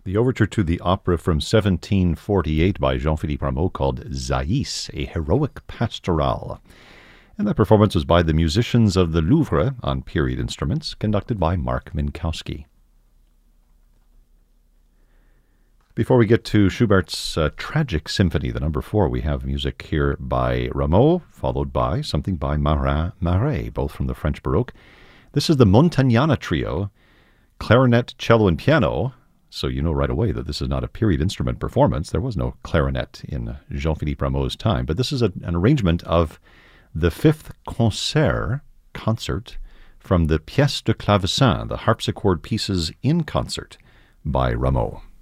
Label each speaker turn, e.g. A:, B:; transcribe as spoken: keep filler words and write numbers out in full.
A: The overture to the opera from seventeen forty-eight by Jean-Philippe Rameau called Zaïs, a heroic pastoral. And that performance was by the musicians of the Louvre on period instruments, conducted by Mark Minkowski. Before we get to Schubert's uh, Tragic Symphony, the number four, we have music here by Rameau, followed by something by Marin Marais, both from the French Baroque. This is the Montagnana Trio, clarinet, cello, and piano. So you know right away that this is not a period instrument performance. There was no clarinet in Jean-Philippe Rameau's time. But this is a, an arrangement of the fifth concert, concert, from the Pièce de Clavecin, the harpsichord pieces in concert by Rameau.